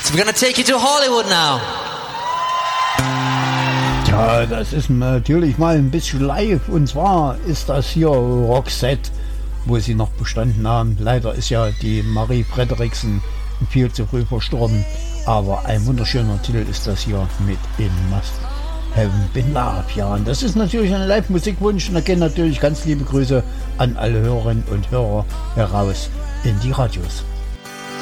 So we're gonna take you to Hollywood now. Ja, das ist natürlich mal ein bisschen live. Und zwar ist das hier Roxette, wo sie noch bestanden haben. Leider ist ja die Marie Frederiksen viel zu früh verstorben. Aber ein wunderschöner Titel ist das hier mit It Must Have Been Love. Ja, und das ist natürlich ein Live-Musikwunsch. Und da gehen natürlich ganz liebe Grüße an alle Hörerinnen und Hörer heraus in die Radios.